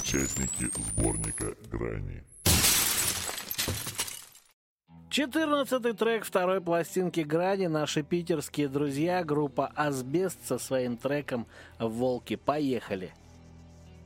Участники сборника «Грани». 14-й трек второй пластинки «Грани». Наши питерские друзья, группа «Асбест» со своим треком «Волки». Поехали!